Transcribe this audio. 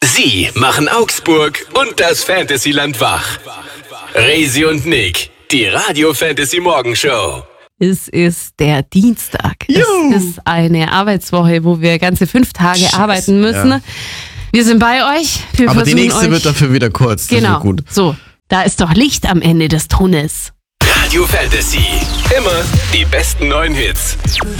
Sie machen Augsburg und das Fantasyland wach. Resi und Nick, die Radio Fantasy Morgenshow. Es ist der Dienstag. Juhu. Es ist eine Arbeitswoche, wo wir ganze 5 Tage arbeiten müssen. Ja. Wir sind bei euch. Wir Aber die versuchen nächste euch, wird dafür wieder kurz. Das genau, wird gut. so, da ist doch Licht am Ende des Tunnels. Radio Fantasy, immer die besten neuen Hits.